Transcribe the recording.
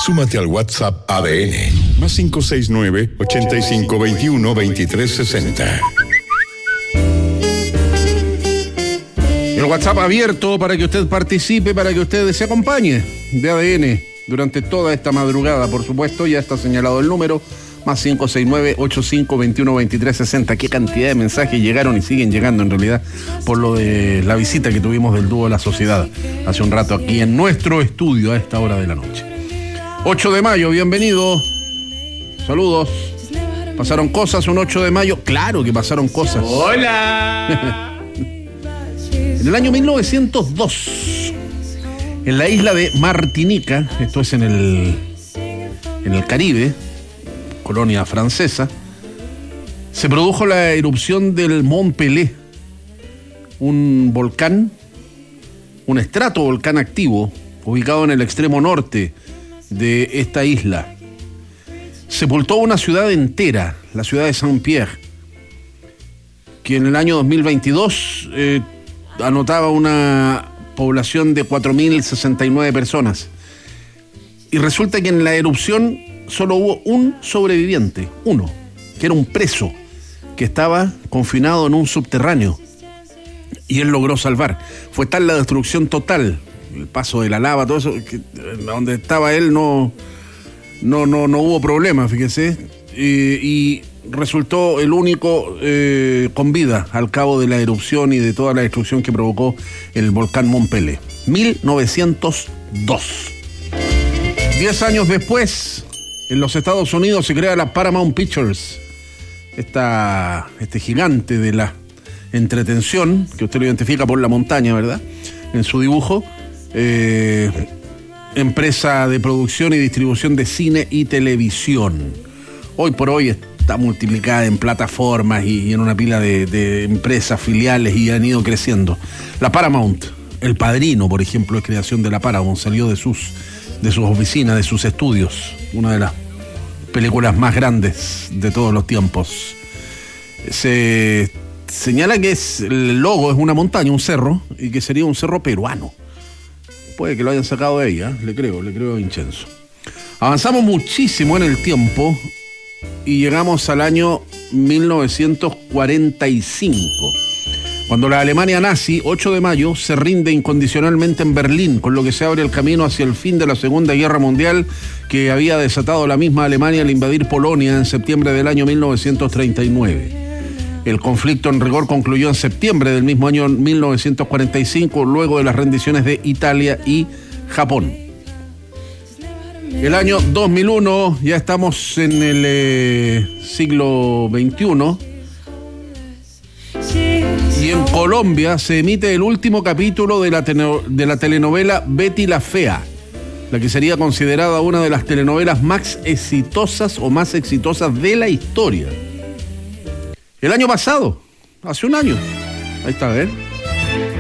Súmate al WhatsApp ADN, más 569-8521-2360. El WhatsApp abierto para que usted participe, para que usted se acompañe de ADN durante toda esta madrugada, por supuesto. Ya está señalado el número, más 569-8521-2360. Qué cantidad de mensajes llegaron y siguen llegando en realidad por lo de la visita que tuvimos del dúo La Sociedad hace un rato aquí en nuestro estudio a esta hora de la noche. 8 de mayo, bienvenido. Saludos. ¿Pasaron cosas un 8 de mayo? Claro que pasaron cosas. ¡Hola! En el año 1902, en la isla de Martinica, esto es en el Caribe, colonia francesa, se produjo la erupción del Mont Pelé, un volcán, un estratovolcán activo, ubicado en el extremo norte de esta isla. Sepultó una ciudad entera, la ciudad de Saint-Pierre, que en el año 2022 anotaba una población de 4.069 personas. Y resulta que en la erupción solo hubo un sobreviviente, uno, que era un preso, que estaba confinado en un subterráneo. Y él logró salvar. Fue tal la destrucción total, el paso de la lava, todo eso, que donde estaba él no hubo problema, fíjese. Y resultó el único con vida al cabo de la erupción y de toda la destrucción que provocó el volcán Mont Pelé. 1902. 10 años después, en los Estados Unidos se crea la Paramount Pictures, este gigante de la entretención, que usted lo identifica por la montaña, ¿verdad?, en su dibujo. Empresa de producción y distribución de cine y televisión. Hoy por hoy está multiplicada en plataformas y en una pila de empresas, filiales, y han ido creciendo. La Paramount, El Padrino, por ejemplo, es creación de la Paramount, salió de sus oficinas, de sus estudios, una de las películas más grandes de todos los tiempos. Se señala que el logo es una montaña, un cerro, y que sería un cerro peruano. Puede que lo hayan sacado de ella, le creo a Vincenzo. Avanzamos muchísimo en el tiempo y llegamos al año 1945, cuando la Alemania nazi, 8 de mayo, se rinde incondicionalmente en Berlín, con lo que se abre el camino hacia el fin de la Segunda Guerra Mundial, que había desatado la misma Alemania al invadir Polonia en septiembre del año 1939. El conflicto en rigor concluyó en septiembre del mismo año 1945, luego de las rendiciones de Italia y Japón. El año 2001, ya estamos en el siglo XXI, y en Colombia se emite el último capítulo de la telenovela Betty la Fea, la que sería considerada una de las telenovelas más exitosas de la historia. El año pasado, hace un año, ahí está, ¿ven?